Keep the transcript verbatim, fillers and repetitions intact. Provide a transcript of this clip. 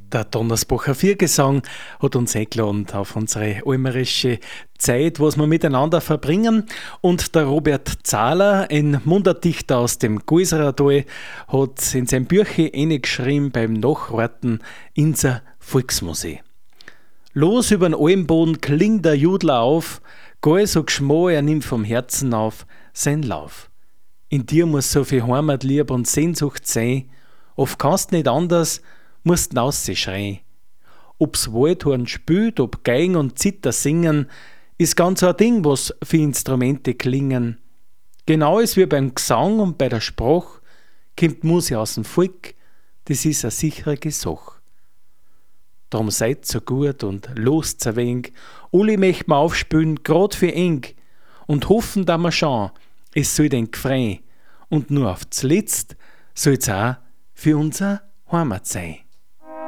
Der Donnersbacher Viergesang hat uns eingeladen auf unsere almerische Zeit, was wir miteinander verbringen. Und der Robert Zahler, ein Mundartdichter aus dem Gulsertal, hat in seinem Büchlein geschrieben beim Nachwarten inser Volksmusik. Los übern Almboden klingt der Judler auf, gar so geschmo, er nimmt vom Herzen auf sein Lauf. In dir muss so viel Heimatlieb und Sehnsucht sein, oft kannst nicht anders, musst schreien. Ob's Waldhorn spült, ob Geigen und Zither singen, ist ganz ein Ding, was für Instrumente klingen. Genau ist wie beim Gesang und bei der Sprach, kommt Musik aus dem Volk, das ist eine sichere Sache. Darum seid so gut und lost ein wenig, alle möchten wir aufspülen, grad für eng, und hoffen, da wir schauen, es soll den gefreien, und nur auf zuletzt soll's auch für unser Heimat sein.